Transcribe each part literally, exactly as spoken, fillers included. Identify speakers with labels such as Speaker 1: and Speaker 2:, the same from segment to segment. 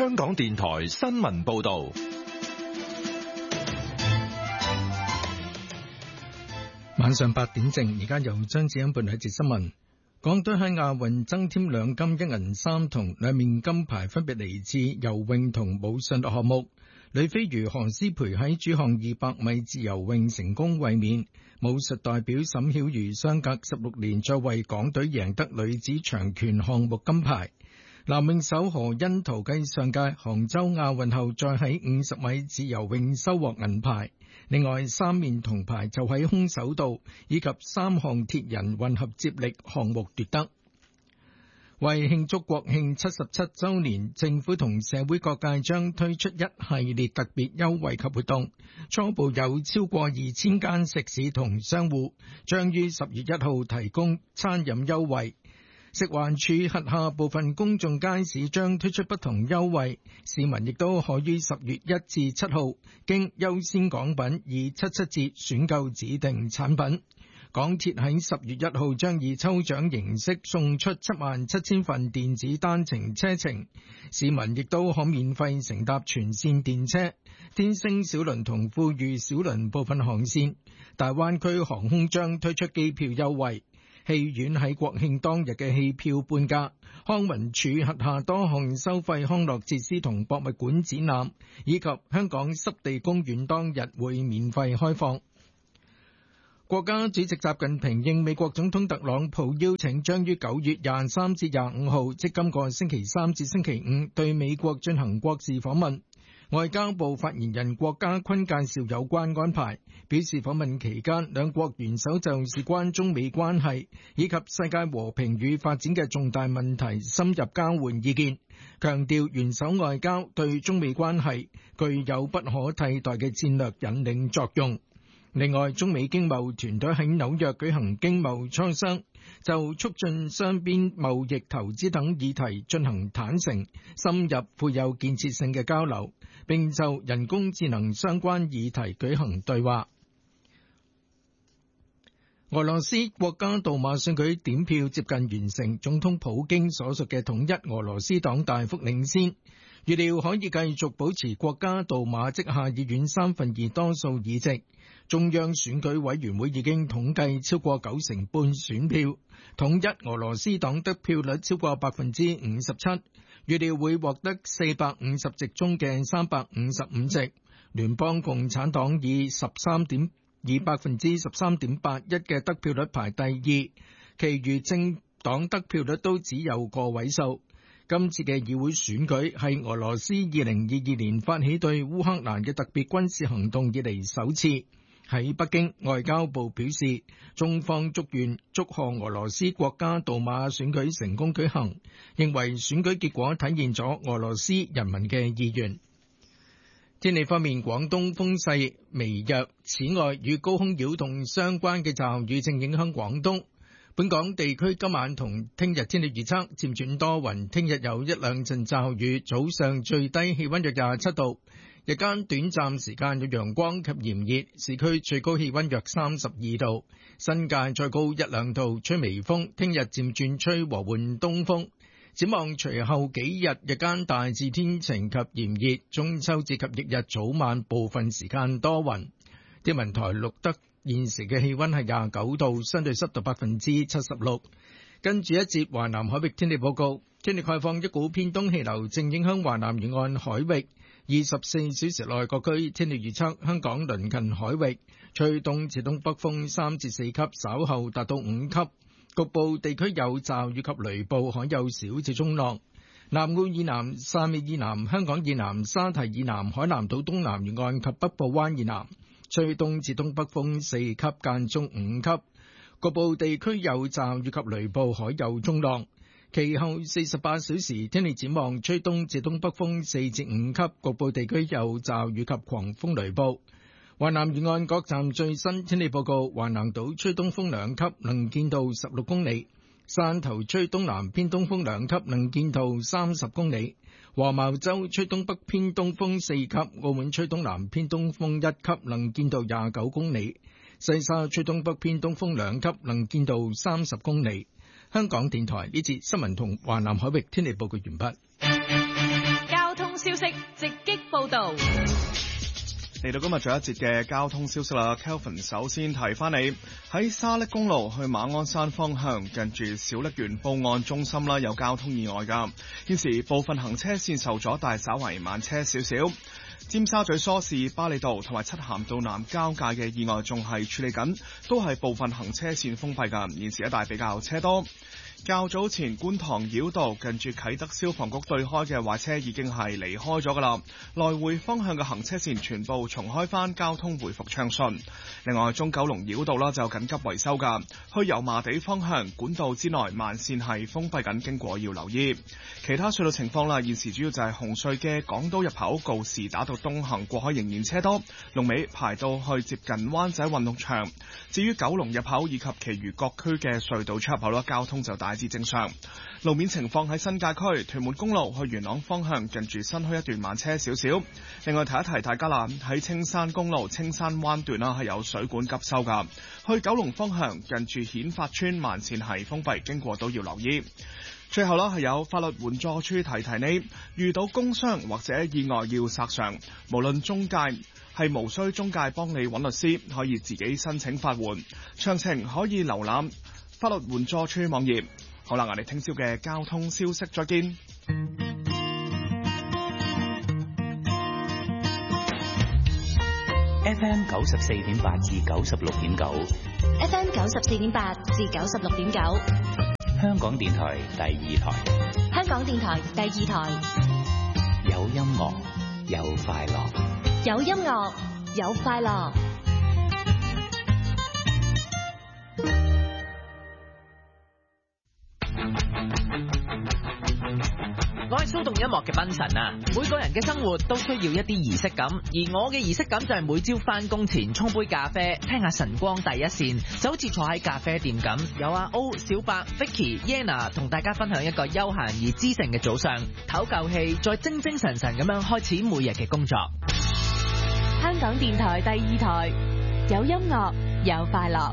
Speaker 1: 香港電台新聞報道。
Speaker 2: 晚上八點正，而家由張子欣報道一節新聞。港隊喺亞運增添兩金一銀三銅，兩面金牌分別嚟自游泳同武術項目。女飛魚何詩蓓喺主項二百米自由泳成功衛冕，武術代表沈曉瑜相隔十六年再為港隊贏得女子長拳項目金牌。男泳手何甄陶繼上屆杭州亞運後再喺五十米自由泳收穫銀牌，另外三面銅牌就喺空手道以及三項鐵人混合接力項目奪得。為慶祝國慶七十七週年，政府同社會各界將推出一系列特別優惠及活動，初步有超過二千間食肆同商戶將於十月一號提供餐飲優惠。食環署轄下部分公眾街市將推出不同優惠，市民亦都可於十月一至七號經優先港品以七七折選購指定產品。港鐵喺十月一號將以抽獎形式送出七萬七千份電子單程車程，市民亦都可免費乘搭全線電車、天星小輪同富裕小輪部分航線。大灣區航空將推出機票優惠。戲院喺國慶當日嘅戲票半價，康文署轄下多項收費康樂設施同博物館展覽，以及香港濕地公園當日會免費開放。國家主席習近平應美國總統特朗普邀請，將於九月廿三至廿五號，即今個星期三至星期五，對美國進行國事訪問。外交部發言人郭家坤介紹有關安排，表示訪問期間，兩國元首就事關中美關係以及世界和平與發展嘅重大問題深入交換意見，強調元首外交對中美關係具有不可替代嘅戰略引領作用。另外，中美經貿團隊喺紐約舉行經貿磋商，就促進雙邊貿易、投資等議題進行坦誠、深入、富有建設性嘅交流，並就人工智能相關議題舉行對話。俄羅斯國家杜馬選舉點票接近完成，總統普京所屬嘅統一俄羅斯黨大幅領先，預料可以繼續保持國家杜馬即下議院三分二多數議席。中央選舉委員會已經統計超過九成半選票，統一俄羅斯黨得票率超過百分之五十七，預料會獲得四百五十席中嘅三百五十五席。聯邦共產黨以十三點以百分之十三點八一嘅得票率排第二，其餘政黨得票率都只有個位數。今次嘅議會選舉係俄羅斯二零二二年發起對烏克蘭嘅特別軍事行動以嚟首次。喺北京，外交部表示，中方祝願祝賀俄羅斯國家杜馬選舉成功舉行，認為選舉結果體現咗俄羅斯人民嘅意願。天氣方面，廣東風勢微弱，此外與高空擾動相關嘅驟雨正影響廣東。本港地區今晚同聽日天氣預測漸轉多雲，聽日有一兩陣驟雨，早上最低氣溫約廿七度。日間短暫時間有陽光及炎熱，市區最高氣溫約三十二度，新界再高一兩度，吹微風。聽日漸轉吹和緩東風。展望隨後幾日，日間大致天晴及炎熱，中秋節及翌日早晚部分時間多雲。天文台錄得現時嘅氣溫係廿九度，相對濕度百分之七十六。跟住一節華南海域天氣報告，天氣概況，一股偏東氣流正影響華南沿岸海域。二十四小時內各區天氣預測，香港鄰近海域吹東至東北風三至四級，稍後達到五級，局部地區有驟雨及雷暴，海有小至中浪。南澳以南、汕尾以南、香港以南、沙堤以南、海南島東南沿岸及北部灣以南吹東至東北風四級，間中五級，局部地區有驟雨及雷暴，海有中浪。其後四十八小時天氣展望，吹東至東北風四至五級，局部地區有驟雨及狂風雷暴。華南沿岸各站最新天氣報告：華南島吹東風兩級，能見度十六公里；汕頭吹東南偏東風兩級，能見度三十公里；黃茅洲吹東北偏東風四級；澳門吹東南偏東風一級，能見度廿九公里；西沙吹東北偏東風兩級，能見度三十公里。香港電台呢節新聞同華南海域天氣報告完畢。
Speaker 3: 交通消息直擊報道。
Speaker 4: 嚟到今日最後一節嘅交通消息啦 Kelvin 首先提翻你喺沙瀝公路去馬鞍山方向近住小瀝源報案中心啦，有交通意外噶，現時部分行車線受阻，但係稍為慢車少少。尖沙咀梳士巴利道同埋漆咸道南交界嘅意外仲係處理緊，都係部分行車線封閉噶，現時一帶比較車多。較早前觀塘繞道近住啟德消防局對開嘅壞車已經係離開咗噶啦，來回方向嘅行車線全部重開返，交通回復暢順。另外中九龍繞道啦就緊急維修噶，去油麻地方向管道之內慢線係封閉緊，經過要留意。其他隧道情況啦，現時主要就係紅隧嘅港島入口告士打道東行過海仍然車多，龍尾排到去接近灣仔運動場。至於九龍入口以及其餘各區嘅隧道出入口啦，交通就大致正常。路面情況喺新界區屯門公路去元朗方向近住新墟一段慢車少少。另外提一提大家啦，喺青山公路青山灣段啦係有水管急修噶，去九龍方向近住顯發村慢線係封閉，經過都要留意。最後啦，係有法律援助處提提你，遇到工傷或者意外要索償，無論中介係無需中介幫你揾律師，可以自己申請法援。詳情可以瀏覽法律援助處網頁。好啦，我哋聽朝嘅交通消息再見。
Speaker 5: F M 九十四點八至九十六點九
Speaker 6: ，F M 九十四點八至九十六點九，
Speaker 5: 香港電台第二台，
Speaker 6: 香港電台第二台，
Speaker 5: 有音樂，有快樂，
Speaker 6: 有音樂，有快樂。
Speaker 7: 我係騷動音樂嘅賓神啊！每個人嘅生活都需要一啲儀式感，而我嘅儀式感就係每朝翻工前沖杯咖啡，聽下晨光第一線，就好似坐喺咖啡店咁，有阿 O、小白、Vicky、Yana 同大家分享一個悠閒而知性嘅早上，唞夠氣，再精精神神咁樣開始每日嘅工作。
Speaker 6: 香港電台第二台，有音樂，有快樂。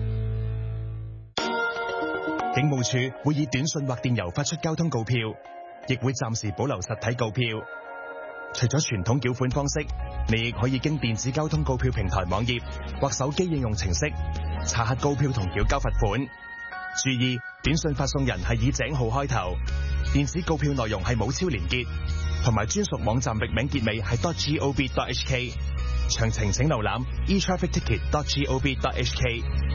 Speaker 8: 警務處會以短信或電郵發出交通告票，亦會暫時保留實體告票。除咗傳統繳款方式，你亦可以經電子交通告票平台網頁或手機應用程式查核告票同繳交罰款。注意，短信發送人係以井號開頭，電子告票內容係冇超連結，同埋專屬網站域名結尾係 .gov.hk。詳情請瀏覽 e traffic ticket dot gov dot h k。